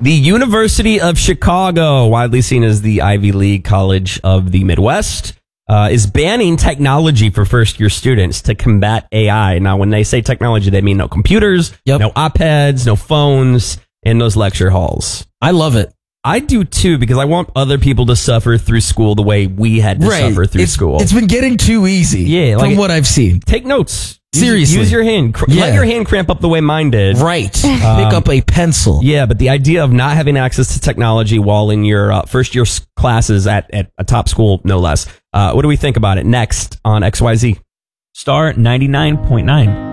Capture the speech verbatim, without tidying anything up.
The University of Chicago, widely seen as the Ivy League College of the Midwest, uh, is banning technology for first-year students to combat A I. Now, when they say technology, they mean no computers, Yep. no iPads, no phones in those lecture halls. I love it. I do too, because I want other people to suffer through school the way we had to suffer through it's, school. It's been getting too easy. Yeah, like from it- what I've seen. Take notes. Use- Seriously. Use your hand. Cr- Yeah. Let your hand cramp up the way mine did. Right. Um, Pick up a pencil. Yeah, but the idea of not having access to technology while in your uh, first year s- classes at, at a top school, no less. Uh, what do we think about it? Next on X Y Z. Star ninety-nine point nine.